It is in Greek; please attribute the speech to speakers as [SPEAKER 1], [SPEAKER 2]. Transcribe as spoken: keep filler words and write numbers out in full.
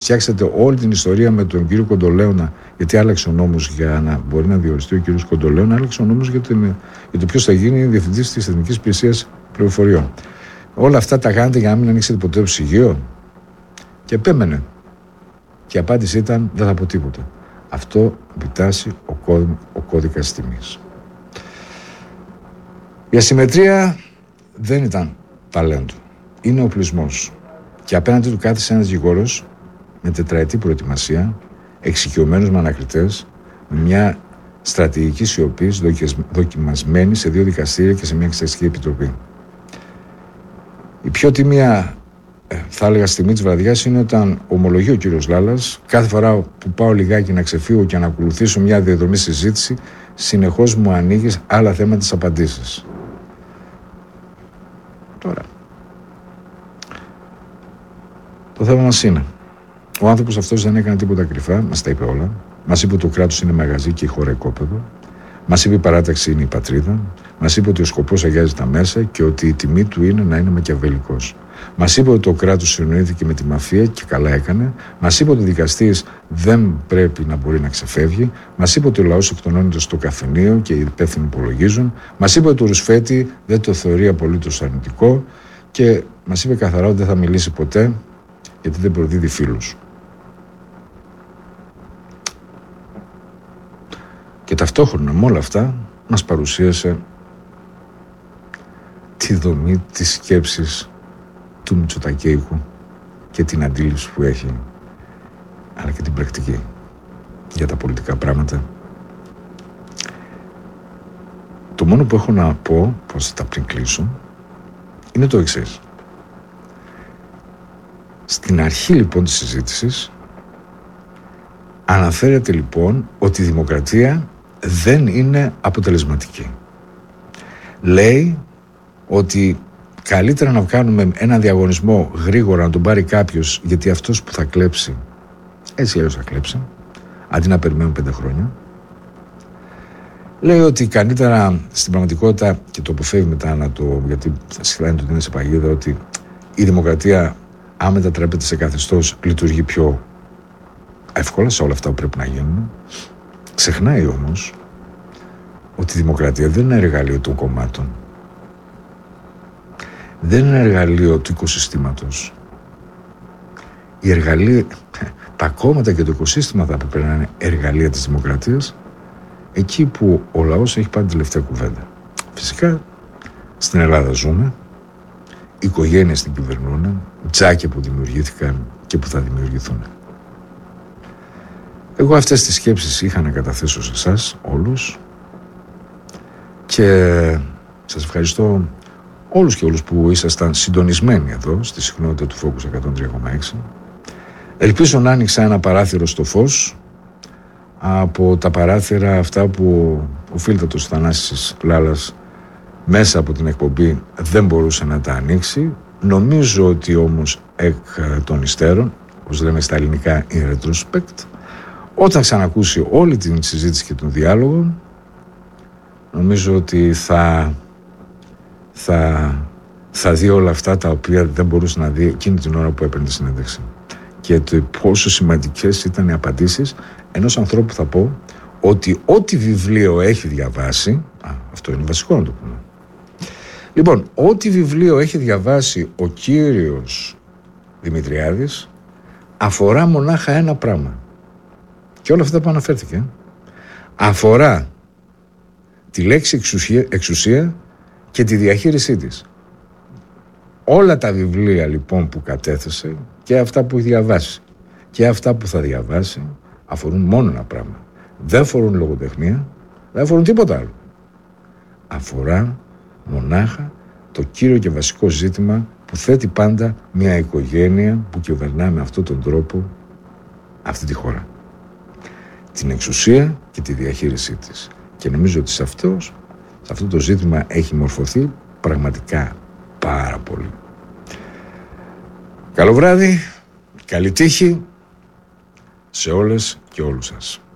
[SPEAKER 1] φτιάξετε όλη την ιστορία με τον κύριο Κοντολέωνα, γιατί άλλαξε ο νόμος για να μπορεί να διοριστεί ο κύριος Κοντολέωνα, άλλαξε ο νόμος για, για το ποιος θα γίνει διευθυντής της Εθνικής Υπηρεσίας Πληροφοριών. Όλα αυτά τα κάνετε για να μην ανοίξετε ποτέ το ψυγείο. Και επέμενε. Και η απάντηση ήταν: δεν θα πω τίποτα. Αυτό επιτάσσει ο, κώδι, ο κώδικας τιμής. Η ασυμμετρία δεν ήταν ταλέντο. Είναι οπλισμός. Και απέναντι του κάθισε ένας δικηγόρος με τετραετή προετοιμασία, εξοικειωμένος με ανακριτές, με μια στρατηγική σιωπής δοκιμασμένη σε δύο δικαστήρια και σε μια εξεταστική επιτροπή. Η πιο τιμία, θα έλεγα, στιγμή της βραδιάς είναι όταν ομολογεί ο κύριος Λάλας, κάθε φορά που πάω λιγάκι να ξεφύγω και να ακολουθήσω μια διαδρομή συζήτηση, συνεχώς μου ανοίγεις άλλα θέματα της απαντήσεις. Τώρα, το θέμα μας είναι, ο άνθρωπος αυτός δεν έκανε τίποτα κρυφά, μας τα είπε όλα. Μας είπε ότι το κράτος είναι μαγαζί και η χώρα οικόπεδο. Μας είπε η παράταξη είναι η πατρίδα. Μας είπε ότι ο σκοπός αγιάζει τα μέσα και ότι η τιμή του είναι να είναι μακιαβελικός. Μας είπε ότι το κράτος συνοήθηκε με τη μαφία και καλά έκανε. Μας είπε ότι ο δικαστής δεν πρέπει να μπορεί να ξεφεύγει. Μας είπε ότι ο λαός εκτονώνεται στο καφενείο και οι υπεύθυνοι υπολογίζουν. Μας είπε ότι το Ρουσφέτη δεν το θεωρεί απολύτως αρνητικό και μας είπε καθαρά ότι δεν θα μιλήσει ποτέ γιατί δεν προδίδει φίλους. Και ταυτόχρονα με όλα αυτά μας παρουσίασε τη δομή της σκέψης του Μητσοτακέικου και την αντίληψη που έχει, αλλά και την πρακτική για τα πολιτικά πράγματα. Το μόνο που έχω να πω, πως θα πριν κλείσω, είναι το εξής. Στην αρχή λοιπόν της συζήτησης αναφέρεται λοιπόν ότι η δημοκρατία δεν είναι αποτελεσματική. Λέει ότι καλύτερα να κάνουμε ένα διαγωνισμό γρήγορα να τον πάρει κάποιος, γιατί αυτός που θα κλέψει έτσι αλλιώς θα κλέψει, αντί να περιμένουμε πέντε χρόνια. Λέει ότι καλύτερα στην πραγματικότητα, και το αποφεύγει μετά να το, γιατί θα συχνάνει ότι είναι σε παγίδα, ότι η δημοκρατία αν μετατρέπεται σε καθεστώς λειτουργεί πιο εύκολα σε όλα αυτά που πρέπει να γίνουν. Ξεχνάει όμως ότι η δημοκρατία δεν είναι εργαλείο των κομμάτων. Δεν είναι εργαλείο του οικοσυστήματος. Η εργαλεία, τα κόμματα και το οικοσύστημα θα πρέπει να είναι εργαλεία της δημοκρατίας, εκεί που ο λαός έχει πάρει την τελευταία κουβέντα. Φυσικά στην Ελλάδα ζούμε, οικογένειες την κυβερνούν, τζάκια που δημιουργήθηκαν και που θα δημιουργηθούν. Εγώ αυτές τις σκέψεις είχα να καταθέσω σε εσάς όλους και σας ευχαριστώ όλους και όλους που ήσασταν συντονισμένοι εδώ στη συχνότητα του Focus εκατόν τρία κόμμα έξι. Ελπίζω να άνοιξα ένα παράθυρο στο φως από τα παράθυρα αυτά που ο φίλτατος Θανάσης Λάλας μέσα από την εκπομπή δεν μπορούσε να τα ανοίξει. Νομίζω ότι όμως εκ των υστέρων, όπως λέμε στα ελληνικά in retrospect, όταν ξανακούσει όλη την συζήτηση και τον διάλογο, νομίζω ότι θα, θα, θα δει όλα αυτά τα οποία δεν μπορούσε να δει εκείνη την ώρα που έπαιρνε τη συνέντευξη. Και το πόσο σημαντικές ήταν οι απαντήσεις ενός ανθρώπου, θα πω, ότι ό,τι βιβλίο έχει διαβάσει, α, αυτό είναι βασικό να το πούμε. Λοιπόν, ό,τι βιβλίο έχει διαβάσει ο κύριος Δημητριάδης αφορά μονάχα ένα πράγμα. Και όλα αυτά που αναφέρθηκε. Αφορά τη λέξη εξουσία, εξουσία και τη διαχείρισή της. Όλα τα βιβλία λοιπόν που κατέθεσε και αυτά που έχει διαβάσει και αυτά που θα διαβάσει αφορούν μόνο ένα πράγμα. Δεν αφορούν λογοτεχνία, δεν αφορούν τίποτα άλλο. Αφορά μονάχα το κύριο και βασικό ζήτημα που θέτει πάντα μια οικογένεια που κυβερνά με αυτόν τον τρόπο αυτή τη χώρα. Την εξουσία και τη διαχείρισή της. Και νομίζω ότι σε, αυτός, σε αυτό το ζήτημα έχει μορφωθεί πραγματικά πάρα πολύ. Καλό βράδυ, καλή τύχη σε όλες και όλους σας.